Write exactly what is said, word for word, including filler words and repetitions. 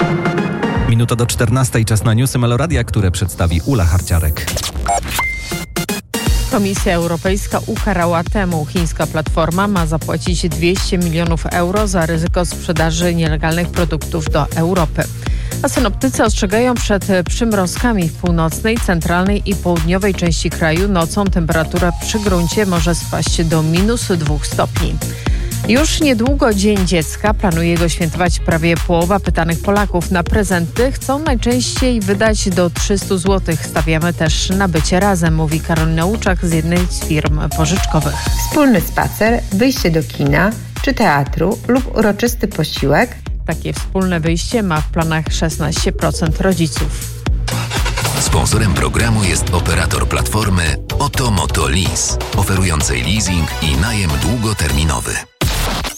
Minuta do czternastej, czas na newsy Meloradia, które przedstawi Ula Harciarek. Komisja Europejska ukarała Temu. Chińska platforma ma zapłacić dwieście milionów euro za ryzyko sprzedaży nielegalnych produktów do Europy. A synoptycy ostrzegają przed przymrozkami w północnej, centralnej i południowej części kraju. Nocą temperatura przy gruncie może spaść do minus dwóch stopni. Już niedługo Dzień Dziecka. Planuje go świętować prawie połowa pytanych Polaków. Na prezenty chcą najczęściej wydać do trzysta złotych. Stawiamy też na bycie razem, mówi Karolina Łuczak z jednej z firm pożyczkowych. Wspólny spacer, wyjście do kina czy teatru lub uroczysty posiłek. Takie wspólne wyjście ma w planach szesnaście procent rodziców. Sponsorem programu jest operator platformy Oto Moto Lease, oferującej leasing i najem długoterminowy.